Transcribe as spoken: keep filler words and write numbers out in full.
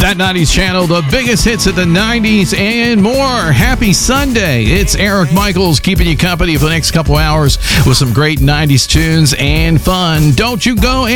That nineties channel, the biggest hits of the nineties and more. Happy Sunday. It's Eric Michaels keeping you company for the next couple hours with some great nineties tunes and fun. Don't you go